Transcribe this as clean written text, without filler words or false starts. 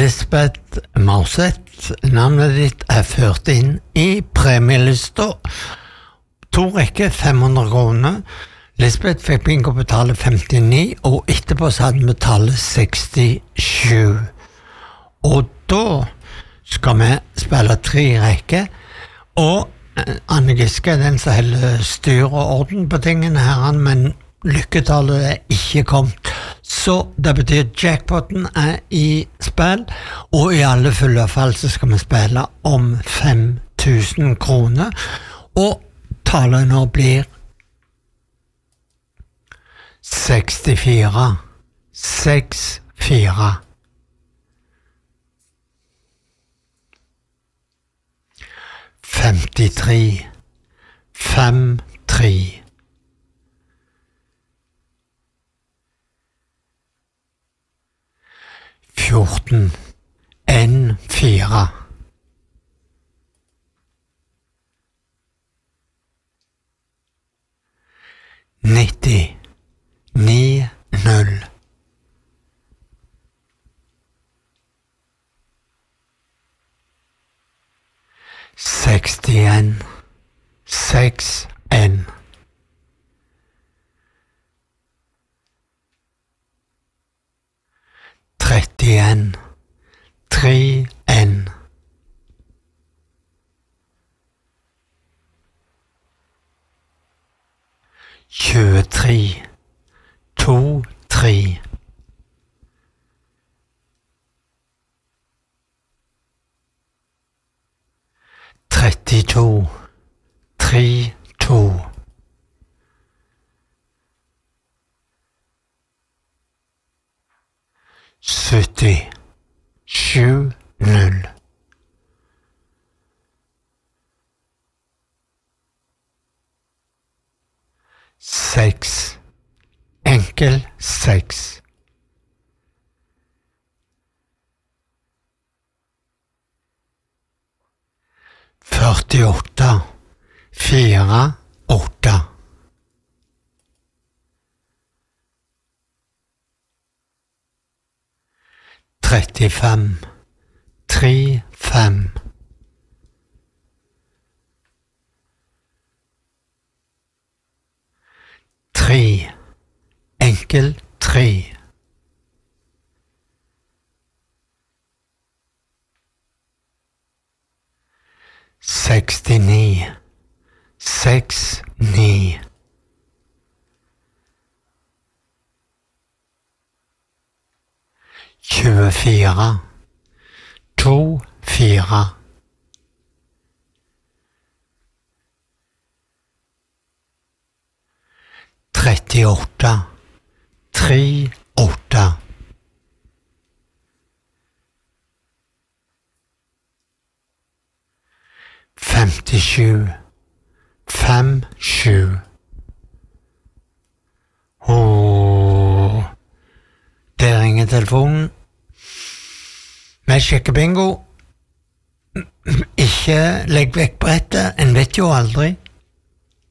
Lisbeth Mauseth, navnet ditt ført inn i premielista. 2 rekker 500 kroner. Lisbeth fikk bingo betale 59, og etterpå så hadde vi tallet 67. Og da skal vi spille 3 rekker, og Anne Giske er den som holder styr og orden på tingene her, men lykketallet er ikke kommet. Så det betyr jackpotten er i spill, og i alle fulle fall så skal vi spille om 5.000 kroner, og tallet nå blir 64. 64. 53. 53. 14. 1-4. 90. 9-0. 61. 6-1. 31. 3-1. 23. 2-3. 32. 3-2. 70. 7-0. 6. Enkel 6. 48. 4-8. 35. 3-5. 3. Enkel 3. 69. 6-9. 24. 2-4. 38. 3-8. 57. 5-7. Der ringer telefonen. Vi sjekker bingo. Ikke legg vekk brettet, en vet jo aldri.